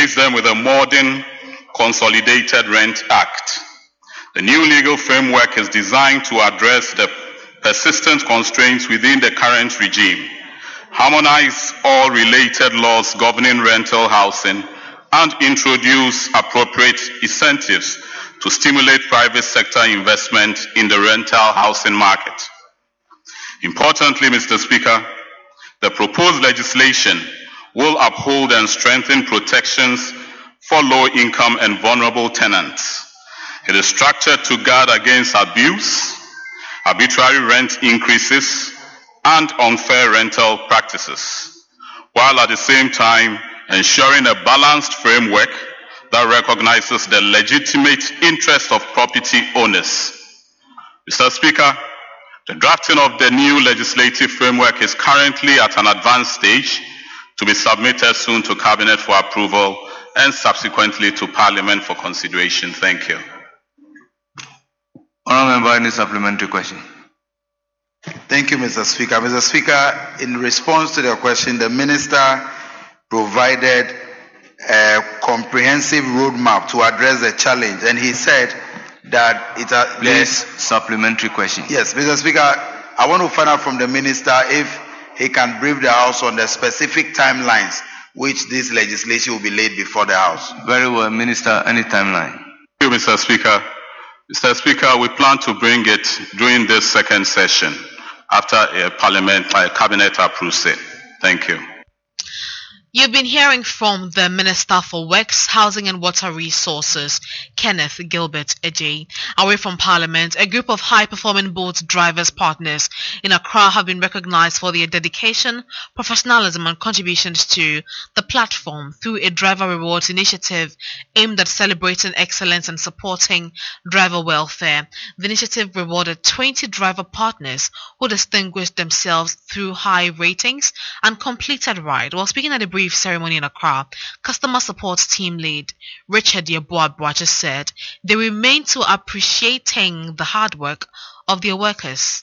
replace them with a modern Consolidated Rent Act. The new legal framework is designed to address the persistent constraints within the current regime, harmonize all related laws governing rental housing, and introduce appropriate incentives to stimulate private sector investment in the rental housing market. Importantly, Mr. Speaker, the proposed legislation will uphold and strengthen protections for low-income and vulnerable tenants. It is structured to guard against abuse, arbitrary rent increases, and unfair rental practices, while at the same time ensuring a balanced framework that recognizes the legitimate interest of property owners. Mr. Speaker, the drafting of the new legislative framework is currently at an advanced stage to be submitted soon to Cabinet for approval and subsequently to Parliament for consideration. Thank you. Honourable Member, any supplementary question? Thank you, Mr. Speaker. Mr. Speaker, in response to the question, the Minister provided a comprehensive roadmap to address the challenge, and he said that it has... Please, supplementary question. Yes, Mr. Speaker, I want to find out from the Minister if he can brief the House on the specific timelines which this legislation will be laid before the House. Very well, Minister, any timeline? Thank you, Mr. Speaker. Mr. Speaker, we plan to bring it during this second session after a Cabinet approves it. Thank you. You've been hearing from the Minister for Works, Housing and Water Resources, Kenneth Gilbert Ejay. Away from Parliament, a group of high-performing boat drivers partners in Accra have been recognized for their dedication, professionalism and contributions to the platform through a driver rewards initiative aimed at celebrating excellence and supporting driver welfare. The initiative rewarded 20 driver partners who distinguished themselves through high ratings and completed ride. While speaking at a brief ceremony in Accra, customer support team lead Richard Yeboah said they remain to appreciating the hard work of their workers.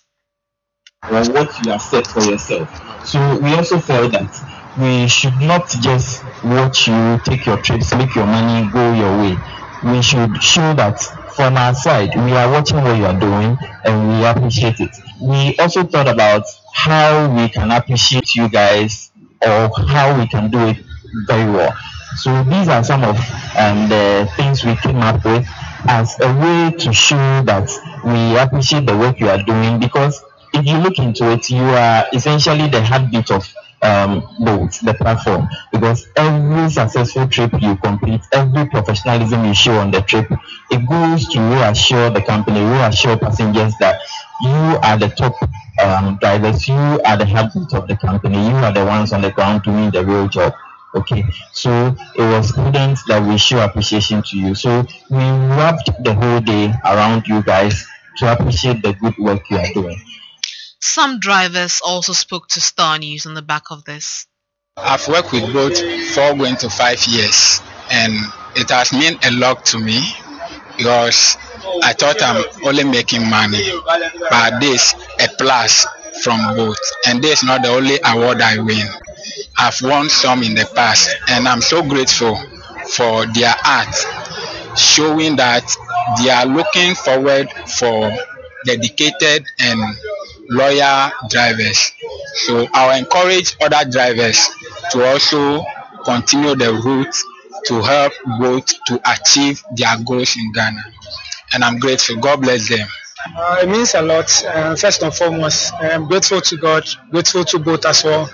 Or what you have set for yourself. So we also felt that we should not just watch you take your trips, make your money, go your way. We should show that from our side, we are watching what you are doing and we appreciate it. We also thought about how we can appreciate you guys or how we can do it very well. So these are some of the things we came up with as a way to show that we appreciate the work you are doing, because if you look into it, you are essentially the heartbeat of both the platform, because every successful trip you complete, every professionalism you show on the trip, it goes to reassure the company, reassure passengers that you are the top drivers, you are the heartbeat of the company, you are the ones on the ground doing the real job. Okay, so it was prudent that we show appreciation to you. So we wrapped the whole day around you guys to appreciate the good work you are doing. Some drivers also spoke to Star News on the back of this. I've worked with both for going to 5 years, and it has meant a lot to me because I thought I'm only making money, but this a plus from both, and this is not the only award I win. I've won some in the past, and I'm so grateful for their art, showing that they are looking forward for dedicated and loyal drivers. So I'll encourage other drivers to also continue the route to help both to achieve their goals in Ghana. And I'm grateful. God bless them. It means a lot. First and foremost, I'm grateful to God, grateful to both as well.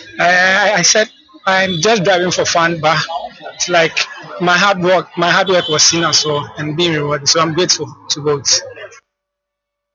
I said I'm just driving for fun, but it's like my hard work was seen as well and being rewarded. So I'm grateful to both.